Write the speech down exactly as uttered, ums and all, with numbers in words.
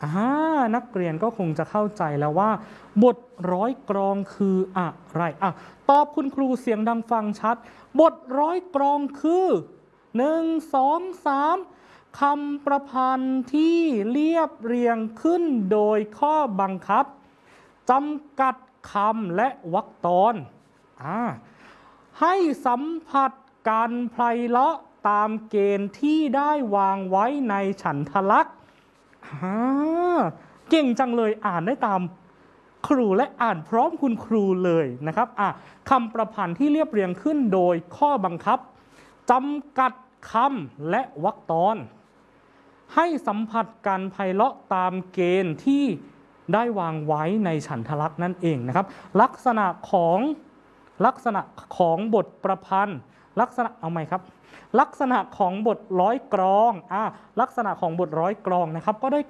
อ่านักเรียนก็คงจะเข้าใจแล้วว่าบทร้อยกลองคืออะไรอ่ะตอบคุณครูเสียงดังฟังชัดบทร้อยกลองคือหนึ่ง สอง สามคำประพันธ์ที่เรียบเรียงขึ้นโดยข้อบังคับจำกัดคำและวรรคตอนอ่าให้สัมผัสการไพเราะตามเกณฑ์ที่ได้วางไว้ในฉันทลักษณ์ อ่าเก่งจังเลยอ่านได้ตามครูและอ่านพร้อมคุณครูเลยนะครับอ่ะคำประพันธ์ที่เรียบเรียงขึ้นโดยข้อบังคับจำกัดคำและวรรคตอนให้สัมผัสการไพเราะตามเกณฑ์ที่ได้วางไว้ในฉันทลักษณ์นั่นเองนะครับลักษณะของลักษณะของบทประพันธ์ลักษณะเอาไหมครับลักษณะของบทร้อยกลองอ่าลักษณะของบทร้อยกลองนะครับก็ได้